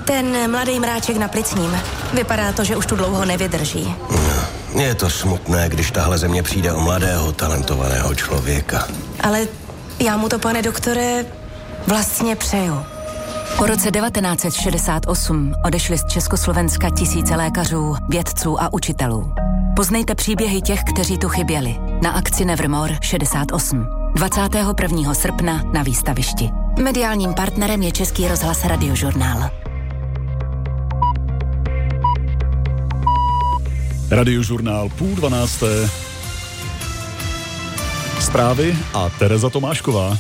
Ten mladý mráček na plicním. Vypadá to, že už tu dlouho nevydrží. Je to smutné, když tahle země přijde o mladého, talentovaného člověka. Ale já mu to, pane doktore, vlastně přeju. Po roce 1968 odešli z Československa tisíce lékařů, vědců a učitelů. Poznejte příběhy těch, kteří tu chyběli. Na akci Nevermore 68. 21. srpna na výstavišti. Mediálním partnerem je Český rozhlas Radiožurnál. Radiožurnál 11:30. Zprávy a Tereza Tomášková.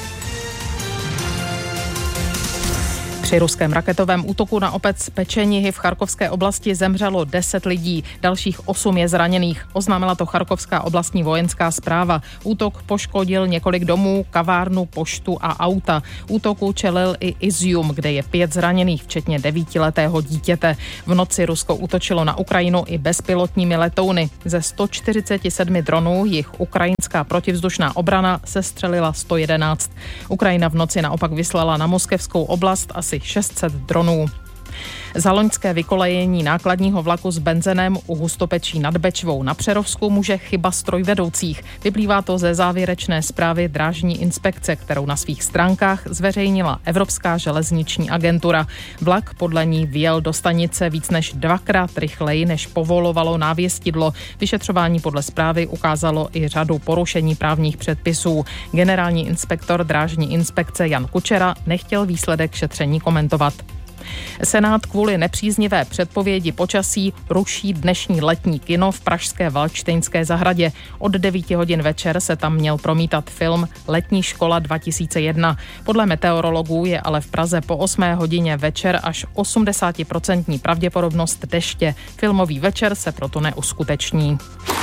Při ruském raketovém útoku na obec Pečenihy v Charkovské oblasti zemřelo 10 lidí, dalších 8 je zraněných. Oznámila to Charkovská oblastní vojenská správa. Útok poškodil několik domů, kavárnu, poštu a auta. Útoku čelil i Izium, kde je 5 zraněných, včetně 9letého dítěte. V noci Rusko útočilo na Ukrajinu i bezpilotními letouny. Ze 147 dronů jich ukrajinská protivzdušná obrana sestřelila 111. Ukrajina v noci naopak vyslala na moskevskou oblast asi 600 dronů. Za loňské vykolejení nákladního vlaku s benzenem u Hustopečí nad Bečvou na Přerovsku může chyba strojvedoucích. Vyplývá to ze závěrečné zprávy Drážní inspekce, kterou na svých stránkách zveřejnila Evropská železniční agentura. Vlak podle ní vyjel do stanice víc než 2krát rychleji, než povolovalo návěstidlo. Vyšetřování podle zprávy ukázalo i řadu porušení právních předpisů. Generální inspektor Drážní inspekce Jan Kučera nechtěl výsledek šetření komentovat. Senát kvůli nepříznivé předpovědi počasí ruší dnešní letní kino v pražské Valdštejnské zahradě. Od 9 hodin večer se tam měl promítat film Letní škola 2001. Podle meteorologů je ale v Praze po 8 hodině večer až 80% pravděpodobnost deště. Filmový večer se proto neuskuteční.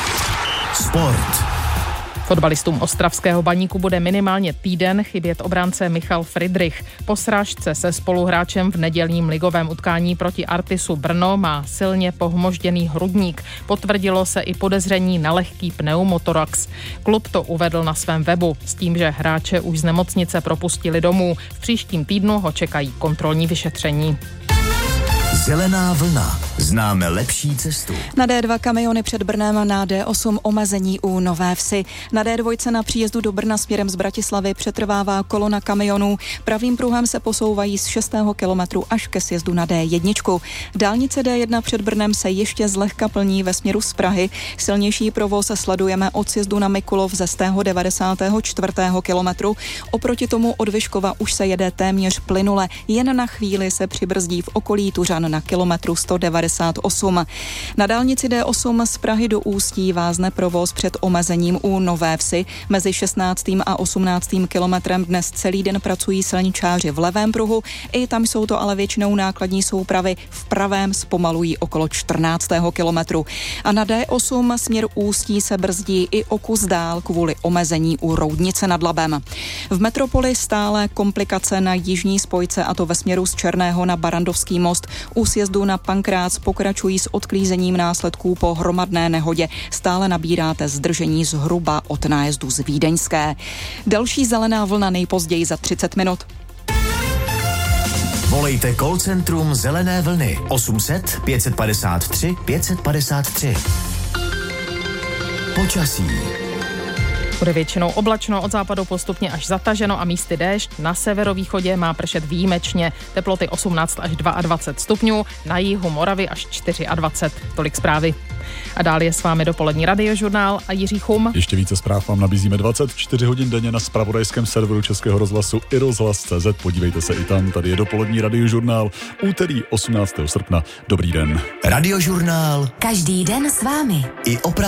Sport. Fotbalistům ostravského Baníku bude minimálně týden chybět obránce Michal Friedrich. Po srážce se spoluhráčem v nedělním ligovém utkání proti Artisu Brno má silně pohmožděný hrudník. Potvrdilo se i podezření na lehký pneumotorax. Klub to uvedl na svém webu s tím, že hráče už z nemocnice propustili domů. V příštím týdnu ho čekají kontrolní vyšetření. Zelená vlna. Známe lepší cestu. Na D2 kamiony před Brnem, na D8 omezení u Nové Vsi. Na D2 na příjezdu do Brna směrem z Bratislavy přetrvává kolona kamionů. Pravým pruhem se posouvají z 6. kilometru až ke sjezdu na D1. Dálnice D1 před Brnem se ještě zlehka plní ve směru z Prahy. Silnější provoz sledujeme od sjezdu na Mikulov ze 194. kilometru. Oproti tomu od Vyškova už se jede téměř plynule. Jen na chvíli se přibrzdí v okolí Tuřan na kilometru 198. Na dálnici D8 z Prahy do Ústí vázne provoz před omezením u Nové Vsi. Mezi 16. a 18. kilometrem dnes celý den pracují silničáři v levém pruhu, i tam jsou to ale většinou nákladní soupravy, v pravém zpomalují okolo 14. kilometru. A na D8 směr Ústí se brzdí i o kus dál kvůli omezení u Roudnice nad Labem. V metropoli stále komplikace na jižní spojce, a to ve směru z Černého na Barandovský most. U sjezdu na Pankrác pokračují s odklízením následků po hromadné nehodě. Stále nabíráte zdržení zhruba od nájezdu z Vídeňské. Další zelená vlna nejpozději za 30 minut. Volejte call centrum Zelené vlny 800 553 553. Počasí. Bude většinou oblačno, od západu postupně až zataženo a místy déšť. Na severovýchodě má pršet výjimečně. Teploty 18 až 22 stupňů, na jihu Moravy až 24. Tolik zprávy. A dál je s vámi dopolední Radiožurnál a Jiří Chum. Ještě více zpráv vám nabízíme 24 hodin denně na zpravodajském serveru Českého rozhlasu i rozhlas.cz. Podívejte se i tam, tady je dopolední Radiožurnál, úterý 18. srpna. Dobrý den. Radiožurnál. Každý den s vámi. I o